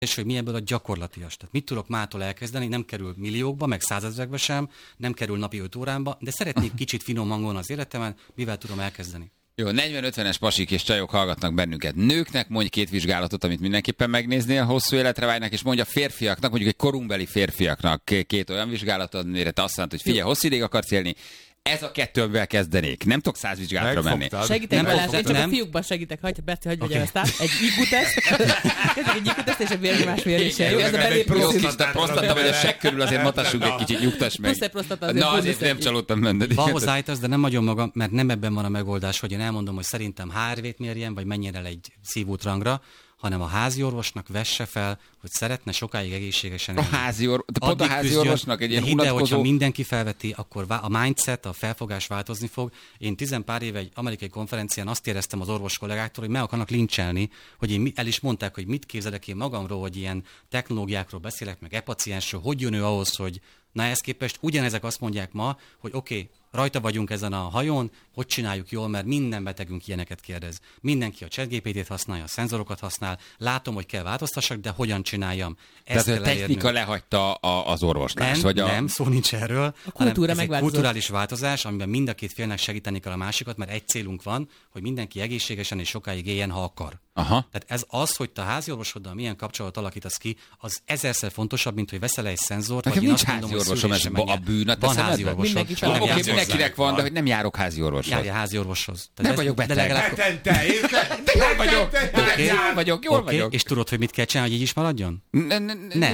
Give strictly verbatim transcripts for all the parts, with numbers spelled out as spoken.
és hogy mi ebből a gyakorlatias. Tehát mit tudok mától elkezdeni, nem kerül milliókba, meg százezrekbe sem, nem kerül napi öt órámba, de szeretnék kicsit finom hangon az életemen, mivel tudom elkezdeni. Jó, negyven-ötvenes pasik és csajok hallgatnak bennünket. Nőknek mondj két vizsgálatot, amit mindenképpen megnéznél, hosszú életre vágynak, és mondja férfiaknak, mondjuk egy korunkbeli férfiaknak két olyan vizsgálatot, amire te azt mondod, hogy figyelj, hosszú ideig akarsz élni. Ez a kettő, amivel kezdenék. Nem tudok száz vizsgálatra menni. Segítek Balázs, én csak a fiúkban segítek. Hagyj, Beci, hagyj vegyem ezt át. Egy I Q-teszt, egy I Q-teszt és egy vérnyomásméréssel. Ez a belépő. Prostata vagy a seg körül azért matassunk egy kicsit, nyugtass meg. Plusz egy prostata azért. Na, azért nem csalódtam benned. Valhoz állítasz, de nem nagyon magam, mert nem ebben van a megoldás, hogy én elmondom, hogy szerintem há er vét mérjen, vagy menjen el egy szívútrangra, hanem a házi orvosnak vesse fel, hogy szeretne sokáig egészségesen élni. A házi, or... pont a házi orvosnak egy ilyen unatkozó... hogyha mindenki felveti, akkor a mindset, a felfogás változni fog. Én tizenpár éve egy amerikai konferencián azt éreztem az orvos kollégáktól, hogy meg akarnak lincselni, hogy én el is mondták, hogy mit képzelek én magamról, hogy ilyen technológiákról beszélek, meg e-paciensről, hogy jön ő ahhoz, hogy na ehhez képest ugyanezek azt mondják ma, hogy oké, okay, rajta vagyunk ezen a hajón, hogy csináljuk jól, mert minden betegünk ilyeneket kérdez. Mindenki a ChatGPT-t használja, a szenzorokat használ, látom, hogy kell változtassak, de hogyan csináljam. Ezt Tehát a technika elérnünk. Lehagyta a, az orvoslást? Nem, vagy a... nem, szó nincs erről. A kultúra ez egy megváltozott. Kulturális változás, amiben mind a két félnek segíteni kell a másikat, mert egy célunk van, hogy mindenki egészségesen és sokáig éljen, ha akar. Aha. Tehát ez az, hogy te a házi orvosoddal milyen kapcsolatot alakítasz ki, az ezerszer fontosabb, mint hogy veszel egy szenzort. Nekem nincs házi orvosom, ez a bűn a te van házi orvosod. Mindenkinek van, de hogy nem járok házi orvoshoz. Járja házi orvoshoz. Nem vagyok beteg. De legalább... Hetente, érted? De jól vagyok. Jól vagyok, jól vagyok. És tudod, hogy mit kell csinálni, hogy így is maradjon? Nem.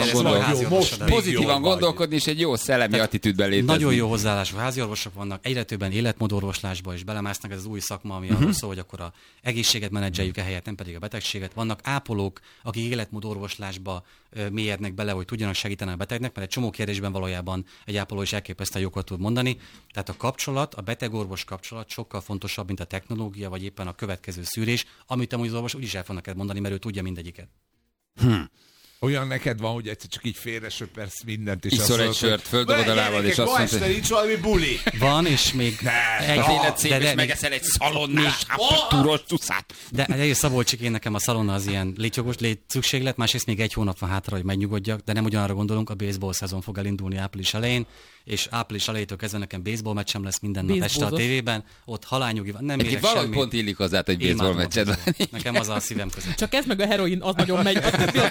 Pozitívan gondolkodni, és egy jó szellemi attitűdben létezni. Nagyon jó hozzáállású házi orvosok vannak, egyre többen életmódorvoslásba is belemásznak, ez az új szakma, ami arról szól, hogy akkor a egészséget menedzseljük ehelyett, nem pedig a betegséget. Vannak ápolók, akik életmódorvoslásba mélyednek bele, hogy tudjanak segíteni a betegnek, mert egy csomó kérdésben valójában egy ápoló is elképesztően jókat tud mondani. Tehát a kapcsolat, a beteg-orvos kapcsolat sokkal fontosabb, mint a technológia, vagy éppen a következő szűrés, amit amúgy az orvos úgyis el fog neked mondani, mert ő tudja mindegyiket. Hm. Olyan neked van, hogy egyszer csak így félre söpörsz mindent, és iszol egy sört, földobod a lábad, és azt mondod, hogy nincs valami buli. Van, és még egy élet szép, és megeszel egy szalonnás, apatúros cuszát. De egyrészt Szabolcsik, én nekem a szalonna az ilyen létjogos létszükséglet, másrészt még egy hónap van hátra, hogy megnyugodjak, de nem ugyanarra gondolunk, a baseball szezon fog elindulni április elején, és április elejétől kezdve nekem baseball meccsem lesz minden nap este a tévében, ott halálnyugi van, nem érek valahogy pont illik hozzá, hogy baseball meccsed. Nekem az a szívem között. Csak ez meg a heroin, az nagyon megy.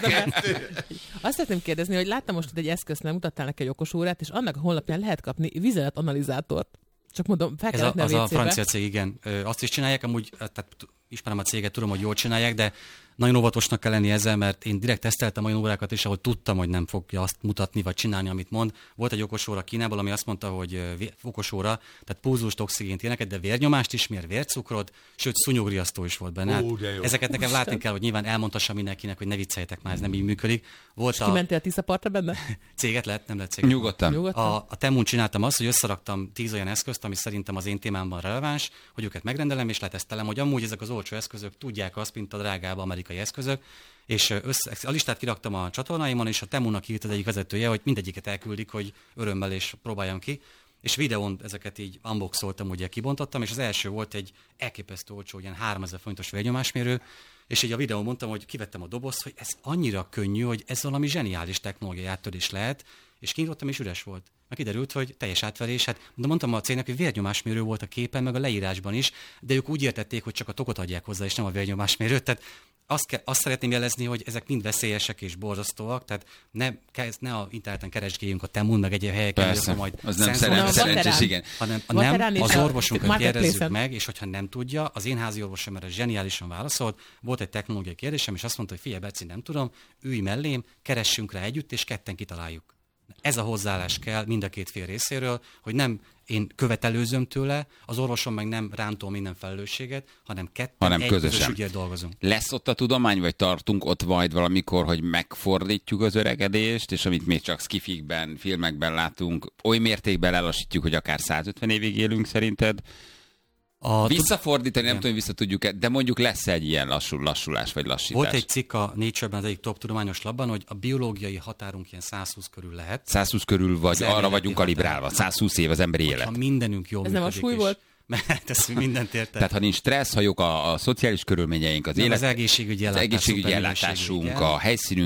Azt szeretném kérdezni, hogy láttam most egy eszközt, nem mutattál neki egy okos órát, és annak a honlapján lehet kapni vizeletanalizátort. Csak mondom, fel kell Ez a, a az a francia cég, igen. Ö, azt is csinálják, amúgy, tehát ismerem a céget, tudom, hogy jól csinálják, de nagyon óvatosnak kell lenni ezzel, mert én direkt teszteltem olyan órákat is, ahol tudtam, hogy nem fogja azt mutatni, vagy csinálni, amit mond. Volt egy okosóra Kínából, ami azt mondta, hogy okosóra, tehát pulzust, oxigént, ilyeneket, de vérnyomást is mér, vércukrot, sőt, szúnyogriasztó is volt benne. Ó, ezeket nekem Isten. látni kell, hogy nyilván elmondhassam mindenkinek, hogy ne vicceljetek már, ez nem így működik. Volt és a... kimentél a Tiszapartra benne? Céget lett, nem lett céget. Nyugodtan. Nyugodtan. A, a Temun csináltam azt, hogy összeraktam tíz olyan eszközt, ami szerintem az én témámban releváns, hogy őket megrendelem és letesztelem, hogy amúgy ezek az olcsó eszközök tudják azt, mint a drágább amerikai eszközök, és össze, a listát kiraktam a csatornáimon, és a Temunak írt az egyik vezetője, hogy mindegyiket elküldik, hogy örömmel és próbáljam ki. És videón ezeket így unboxoltam, ugye kibontottam, és az első volt egy elképesztő olcsó, ilyen háromezer forintos vérnyomásmérő, és így a videón mondtam, hogy kivettem a dobozt, hogy ez annyira könnyű, hogy ez valami zseniális technológiai áttörés lehet, és kinyitottam, és üres volt. Meg kiderült, hogy teljes átverés, hát de mondtam a cégnek, hogy vérnyomásmérő volt a képen, meg a leírásban is, de ők úgy értették, hogy csak a tokot adják hozzá, és nem a vérnyomásmérőt. Tehát azt, ke- azt szeretném jelezni, hogy ezek mind veszélyesek és borzasztóak, tehát ne, ne a interneten keresgéljünk a Temun, meg egyéb helyeken, persze, majd az nem szerencsés, szerencsés, igen. Hanem nem, az orvosunkat kérdezzük meg, és hogyha nem tudja, az én házi orvosom erre zseniálisan válaszolt, volt egy technológiai kérdésem, és azt mondta, hogy figyelj, Beci, nem tudom, ülj mellém, keressünk rá együtt, és ketten kitaláljuk. Ez a hozzáállás kell mind a két fél részéről, hogy nem én követelőzöm tőle, az orvosom meg nem rántól minden felelősséget, hanem ketten hanem egy közösen. közös ügyért dolgozunk. Lesz ott a tudomány, vagy tartunk ott majd valamikor, hogy megfordítjuk az öregedést, és amit még csak skifikben, filmekben látunk, oly mértékben lelassítjuk, hogy akár százötven évig élünk szerinted? A Visszafordítani, nem tudom, hogy vissza tudjuk, de mondjuk lesz egy ilyen lassul, lassulás, vagy lassítás. Volt egy cikk a Nature-ben, az egyik top tudományos labban, hogy a biológiai határunk ilyen százhúsz körül lehet. százhúsz körül, vagy arra vagyunk kalibrálva. százhúsz év az emberi élet. Ha mindenünk jól Ez működik. nem a súly volt? Megteszünk mindent érte. Tehát ha nincs stressz, ha jók a, a szociális körülményeink, az Nem, élet, az egészségügyi az ellátás, egészségügyi szuper ellátásunk, minőségű, a helyszínünk,